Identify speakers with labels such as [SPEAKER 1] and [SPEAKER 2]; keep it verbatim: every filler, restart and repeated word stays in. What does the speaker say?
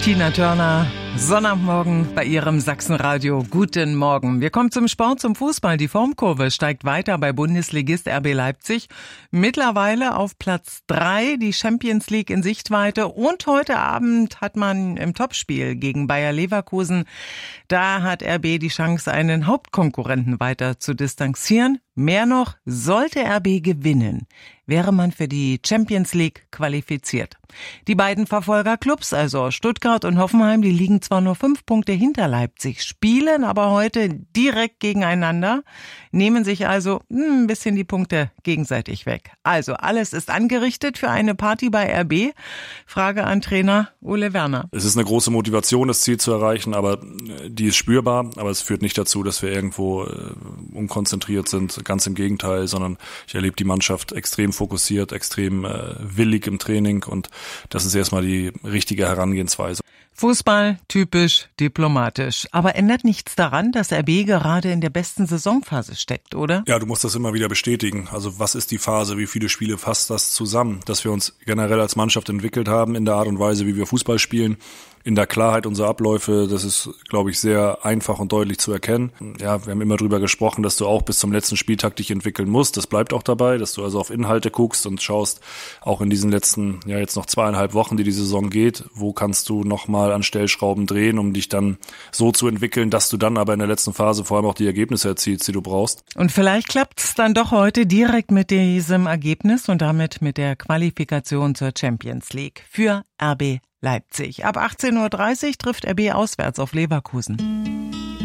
[SPEAKER 1] Tina Turner, Sonnabendmorgen bei ihrem Sachsenradio. Guten Morgen. Wir kommen zum Sport, zum Fußball. Die Formkurve steigt weiter bei Bundesligist R B Leipzig. Mittlerweile auf Platz drei, die Champions League in Sichtweite. Und heute Abend hat man im Topspiel gegen Bayer Leverkusen, da hat R B die Chance, einen Hauptkonkurrenten weiter zu distanzieren. Mehr noch, sollte R B gewinnen, wäre man für die Champions League qualifiziert. Die beiden Verfolgerclubs, also Stuttgart und Hoffenheim, die liegen zwar nur fünf Punkte hinter Leipzig, spielen aber heute direkt gegeneinander, nehmen sich also ein bisschen die Punkte gegenseitig weg. Also alles ist angerichtet für eine Party bei R B. Frage an Trainer Ole Werner.
[SPEAKER 2] Es ist eine große Motivation, das Ziel zu erreichen, aber die ist spürbar, aber es führt nicht dazu, dass wir irgendwo äh, unkonzentriert sind. Ganz im Gegenteil, sondern ich erlebe die Mannschaft extrem fokussiert, extrem äh, willig im Training und das ist erstmal die richtige Herangehensweise.
[SPEAKER 1] Fußball typisch diplomatisch, aber ändert nichts daran, dass R B gerade in der besten Saisonphase steckt, oder?
[SPEAKER 2] Ja, du musst das immer wieder bestätigen. Also was ist die Phase, wie viele Spiele fasst das zusammen, dass wir uns generell als Mannschaft entwickelt haben in der Art und Weise, wie wir Fußball spielen, in der Klarheit unserer Abläufe, das ist, glaube ich, sehr einfach und deutlich zu erkennen. Ja, wir haben immer drüber gesprochen, dass du auch bis zum letzten Spieltag dich entwickeln musst. Das bleibt auch dabei, dass du also auf Inhalte guckst und schaust, auch in diesen letzten, ja jetzt noch zweieinhalb Wochen, die die Saison geht, wo kannst du nochmal an Stellschrauben drehen, um dich dann so zu entwickeln, dass du dann aber in der letzten Phase vor allem auch die Ergebnisse erzielst, die du brauchst.
[SPEAKER 1] Und vielleicht klappt es dann doch heute direkt mit diesem Ergebnis und damit mit der Qualifikation zur Champions League für R B Leipzig. Ab achtzehn Uhr dreißig trifft R B auswärts auf Leverkusen.